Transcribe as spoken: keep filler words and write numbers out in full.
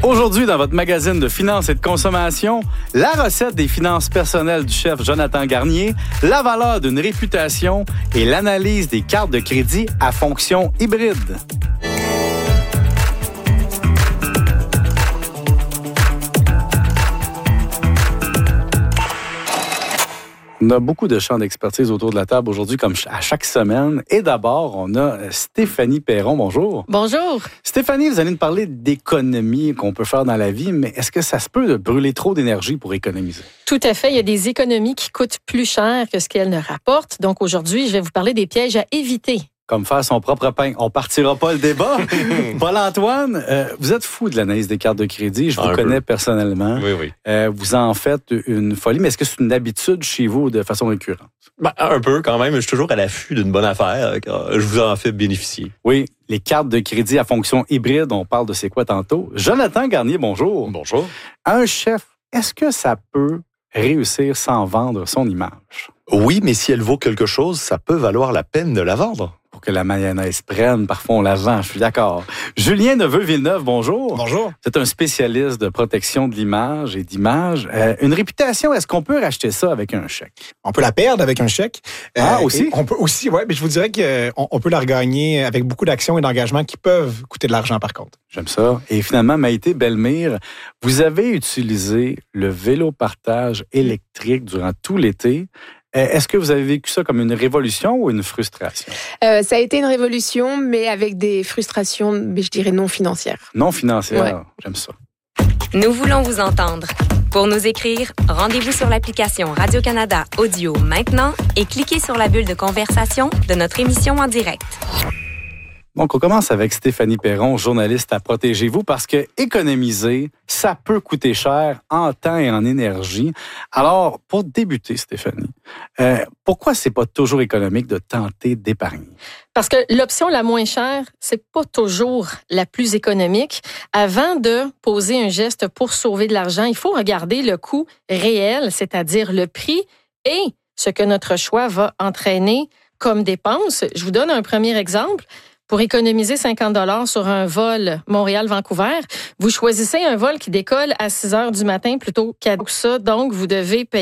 Aujourd'hui, dans votre magazine de finances et de consommation, la recette des finances personnelles du chef Jonathan Garnier, la valeur d'une réputation et l'analyse des cartes de crédit à fonction hybride. On a beaucoup de champs d'expertise autour de la table aujourd'hui, comme à chaque semaine. Et d'abord, on a Stéphanie Perron. Bonjour. Bonjour. Stéphanie, vous allez nous parler d'économie qu'on peut faire dans la vie, mais est-ce que ça se peut de brûler trop d'énergie pour économiser? Tout à fait. Il y a des économies qui coûtent plus cher que ce qu'elles ne rapportent. Donc aujourd'hui, je vais vous parler des pièges à éviter. Comme faire son propre pain. On partira pas le débat. Paul-Antoine, euh, vous êtes fou de l'analyse des cartes de crédit. Je vous Un connais peu. personnellement. Oui, oui. Euh, vous en faites une folie, mais est-ce que c'est une habitude chez vous de façon récurrente? Ben, un peu quand même. Je suis toujours à l'affût d'une bonne affaire. Je vous en fais bénéficier. Oui, les cartes de crédit à fonction hybride, on parle de c'est quoi tantôt. Jonathan Garnier, bonjour. Bonjour. Un chef, est-ce que ça peut réussir sans vendre son image? Oui, mais si elle vaut quelque chose, ça peut valoir la peine de la vendre. Pour que la mayonnaise prenne, parfois on la vend, je suis d'accord. Julien Neveu-Villeneuve, bonjour. Bonjour. C'est un spécialiste de protection de l'image et d'image. Euh, une réputation, est-ce qu'on peut racheter ça avec un chèque? On peut la perdre avec un chèque. Ah, aussi? On peut aussi, oui, mais je vous dirais qu'on on peut la regagner avec beaucoup d'actions et d'engagements qui peuvent coûter de l'argent par contre. J'aime ça. Et finalement, Maïté Bellemire, vous avez utilisé le vélo partage électrique durant tout l'été. Est-ce que vous avez vécu ça comme une révolution ou une frustration? Euh, ça a été une révolution, mais avec des frustrations, mais je dirais non financières. Non financière, Ouais. J'aime ça. Nous voulons vous entendre. Pour nous écrire, rendez-vous sur l'application Radio-Canada Audio maintenant et cliquez sur la bulle de conversation de notre émission en direct. Donc, on commence avec Stéphanie Perron, journaliste à Protégez-vous, parce que économiser, ça peut coûter cher en temps et en énergie. Alors, pour débuter, Stéphanie, euh, pourquoi c'est pas toujours économique de tenter d'épargner? Parce que l'option la moins chère, c'est pas toujours la plus économique. Avant de poser un geste pour sauver de l'argent, il faut regarder le coût réel, c'est-à-dire le prix et ce que notre choix va entraîner comme dépense. Je vous donne un premier exemple. Pour économiser cinquante dollars sur un vol Montréal-Vancouver, vous choisissez un vol qui décolle à six heures du matin plutôt qu'à ça. Donc, vous devez payer